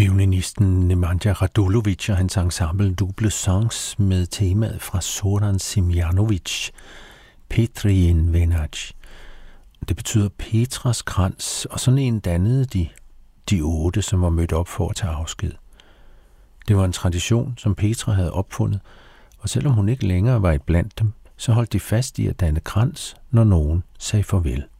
Violinisten Nemanja Radulovic og hans ensemble Double Sens med temaet fra Zoran Simjanovic, Petrijin venaj. Det betyder Petras krans, og sådan en dannede de 8, som var mødt op for at tage afsked. Det var en tradition, som Petra havde opfundet, og selvom hun ikke længere var iblandt dem, så holdt de fast i at danne krans, når nogen sagde farvel.